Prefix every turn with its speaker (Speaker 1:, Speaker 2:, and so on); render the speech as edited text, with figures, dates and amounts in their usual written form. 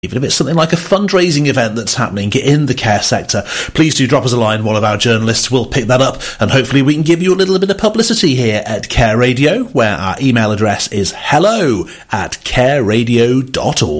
Speaker 1: even if it's something like a fundraising event that's happening in the care sector, please do drop us a line. One of our journalists will pick that up, and hopefully we can give you a little bit of publicity here at Care Radio, where our email address is hello@careradio.org.